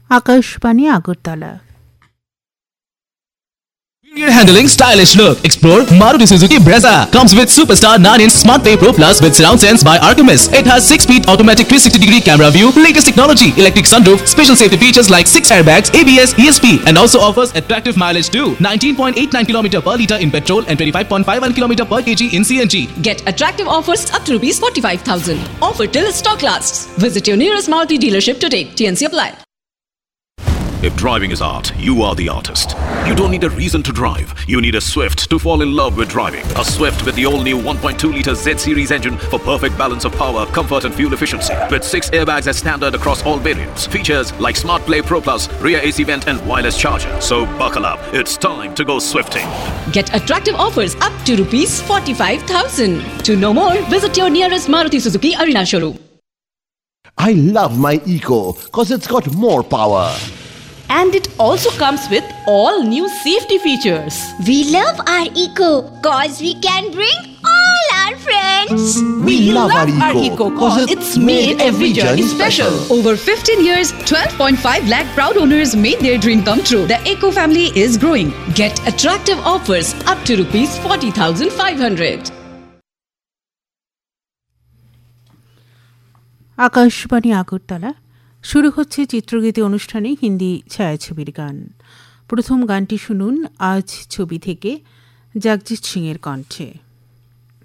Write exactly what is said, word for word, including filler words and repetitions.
Akashvani Agartala. Interior handling, stylish look. Explore Maruti Suzuki Brezza. Comes with Superstar nine inch Smart Pay Pro Plus with surround sense by Artemis. It has six speed automatic three sixty degree camera view, latest technology, electric sunroof, special safety features like six airbags, A B S, E S P, and also offers attractive mileage too. nineteen point eight nine kilometers per litre in petrol and twenty-five point five one kilometers per kg in C N G. Get attractive offers up to rupees forty-five thousand. Offer till stock lasts. Visit your nearest Maruti dealership today. T N C apply. If driving is art, you are the artist. You don't need a reason to drive. You need a Swift to fall in love with driving. A Swift with the all-new one point two litre Z-Series engine for perfect balance of power, comfort and fuel efficiency. With six airbags as standard across all variants. Features like Smart Play Pro Plus, rear A C vent and wireless charger. So buckle up. It's time to go Swifting. Get attractive offers up to rupees forty-five thousand. To know more, visit your nearest Maruti Suzuki Arena showroom. I love my Eco cause it's got more power. And it also comes with all new safety features. We love our Eco cause we can bring all our friends. We, we love, love our Eco cause it's, it's made every journey special. Over fifteen years, twelve point five lakh proud owners made their dream come true. The Eco family is growing. Get attractive offers up to rupees forty thousand five hundred. Akashvani Agartala. শুরু হচ্ছে চিত্রগীতি অনুষ্ঠানে হিন্দি ছায়াছবির গান। প্রথম গানটি শুনুন আজ ছবি থেকে, জগজিৎ সিংয়ের কণ্ঠে।